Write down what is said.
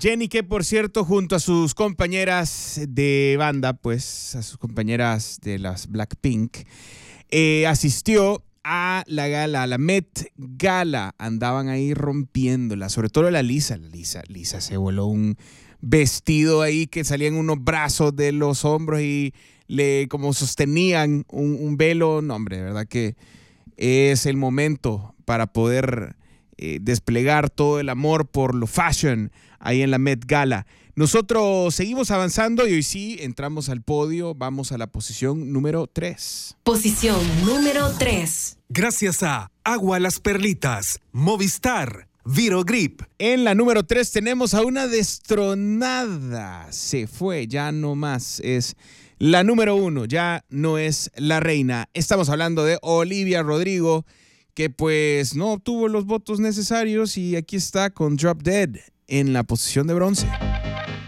Jennie, que por cierto, junto a sus compañeras de banda, pues a sus compañeras de las Blackpink, asistió a la gala, a la Met Gala. Andaban ahí rompiéndola, sobre todo la Lisa. Lisa se voló un vestido ahí que salían unos brazos de los hombros y le como sostenían un velo. No, hombre, de verdad que es el momento para poder desplegar todo el amor por lo fashion ahí en la Met Gala. Nosotros seguimos avanzando y hoy sí entramos al podio. Vamos a la posición número 3. Posición número 3. Gracias a Agua Las Perlitas, Movistar, Virogrip. En la número 3 tenemos a una destronada. Se fue, ya no más. Es la número 1, ya no es la reina. Estamos hablando de Olivia Rodrigo, que pues no obtuvo los votos necesarios y aquí está con Drop Dead en la posición de bronce.